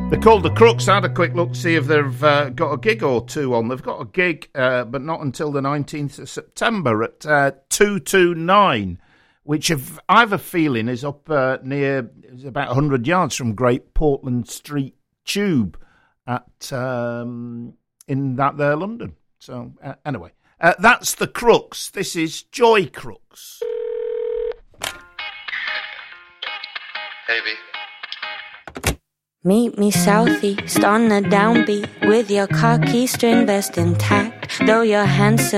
They're called the Crooks. I had a quick look to see if they've got a gig or two on. They've got a gig, but not until the 19th of September at 229, which I have a feeling is up near, it's about 100 yards from Great Portland Street Tube at in that there London. So anyway, that's the Crooks. This is Joy Crooks. Hey, V. Meet me southeast on a downbeat with your khaki string vest intact. Though you're handsome